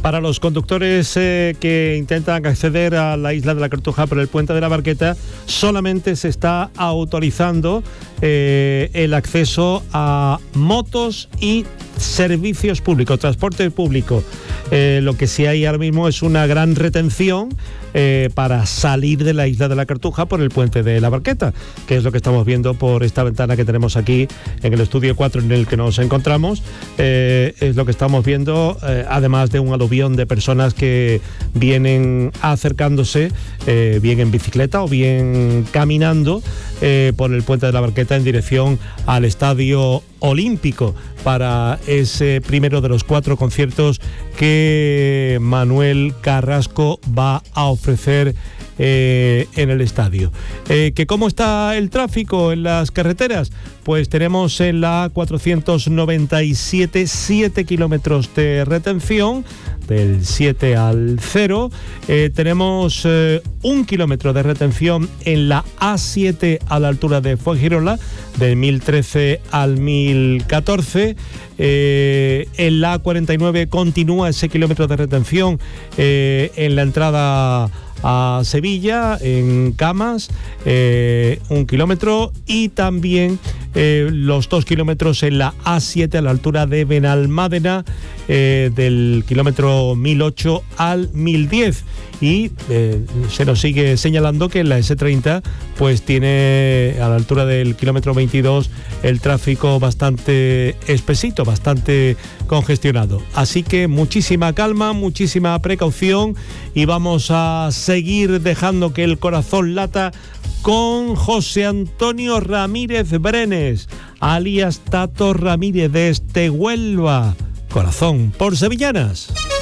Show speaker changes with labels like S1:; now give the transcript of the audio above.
S1: Para los conductores que intentan acceder a la isla de la Cartuja por el puente de la Barqueta, solamente se está autorizando el acceso a motos y servicios públicos, transporte público. Lo que sí hay ahora mismo es una gran retención para salir de la isla de la Cartuja por el puente de la Barqueta, que es lo que estamos viendo por esta ventana que tenemos aquí en el estudio 4 en el que nos encontramos. Es lo que estamos viendo, además de un aluvión de personas que vienen acercándose, bien en bicicleta o bien caminando por el puente de la Barqueta en dirección al Estadio Olímpico para ese primero de los 4 conciertos que Manuel Carrasco va a ofrecer en el estadio. ¿Cómo está el tráfico en las carreteras? Pues tenemos en la A497 7 kilómetros de retención, del 7 al 0. Tenemos 1 kilómetro de retención en la A7 a la altura de Fuengirola, del 1013 al 1014. En la A49 continúa ese kilómetro de retención en la entrada a Sevilla, en Camas, 1 kilómetro, y también los 2 kilómetros en la A7 a la altura de Benalmádena, del kilómetro 1008 al 1010. Y se nos sigue señalando que en la S30 pues tiene a la altura del kilómetro 22 el tráfico bastante espesito, bastante congestionado. Así que muchísima calma, muchísima precaución, y vamos a seguir dejando que el corazón lata con José Antonio Ramírez Brenes, alias Tato Ramírez, desde Huelva. Corazón por Sevillanas.